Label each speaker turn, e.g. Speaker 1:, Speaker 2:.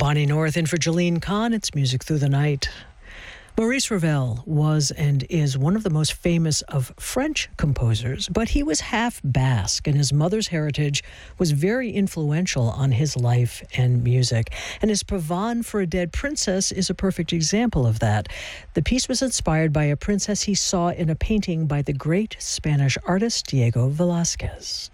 Speaker 1: Bonnie North in for Jolene Kahn. It's Music Through the Night. Maurice Ravel was and is one of the most famous of French composers, but he was half Basque, and his mother's heritage was very influential on his life and music. And his Pavane for a Dead Princess is a perfect example of that. The piece was inspired by a princess he saw in a painting by the great Spanish artist Diego Velázquez.